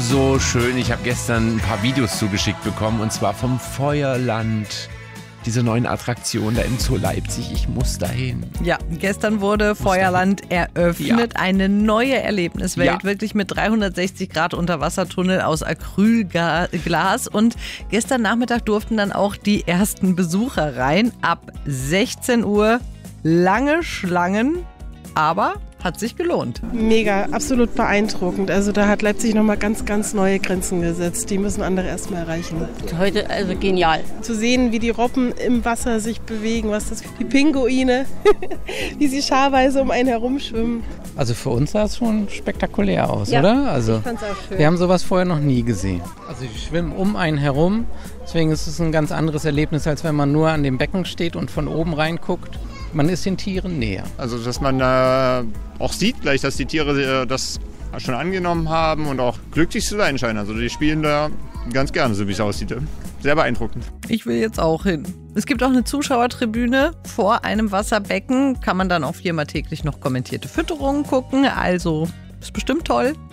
so schön. Ich habe gestern ein paar Videos zugeschickt bekommen und zwar vom Feuerland. Diese neuen Attraktionen da im Zoo Leipzig, ich muss dahin. Ja, gestern wurde Feuerland eröffnet. Ja. Eine neue Erlebniswelt, ja. Wirklich mit 360 Grad Unterwassertunnel aus Acrylglas. Und gestern Nachmittag durften dann auch die ersten Besucher rein. Ab 16 Uhr lange Schlangen, aber hat sich gelohnt. Mega, absolut beeindruckend. Also da hat Leipzig nochmal ganz, ganz neue Grenzen gesetzt. Die müssen andere erstmal erreichen. Heute also genial. Zu sehen, wie die Robben im Wasser sich bewegen, was das für die Pinguine, wie sie scharweise um einen herumschwimmen. Also für uns sah es schon spektakulär aus, ja, oder? Also ich fand's auch schön. Wir haben sowas vorher noch nie gesehen. Also die schwimmen um einen herum. Deswegen ist es ein ganz anderes Erlebnis, als wenn man nur an dem Becken steht und von oben reinguckt. Man ist den Tieren näher. Also dass man auch sieht gleich, dass die Tiere das schon angenommen haben und auch glücklich zu sein scheinen. Also die spielen da ganz gerne, so wie es aussieht. Sehr beeindruckend. Ich will jetzt auch hin. Es gibt auch eine Zuschauertribüne vor einem Wasserbecken. Kann man dann auch 4-mal täglich noch kommentierte Fütterungen gucken. Also ist bestimmt toll.